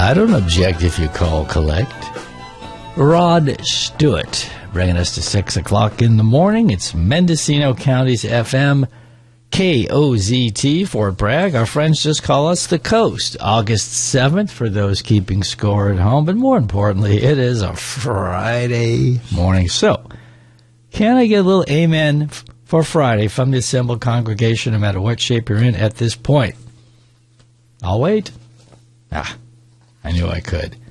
I don't object if you call collect. Rod Stewart, bringing us to 6 o'clock in the morning. It's Mendocino County's FM, KOZT, Fort Bragg. Our friends just call us the Coast. August 7th, for those keeping score at home. But more importantly, it is a Friday morning. So, can I get a little amen for Friday from the assembled congregation, no matter what shape you're in at this point? I'll wait. I knew I could.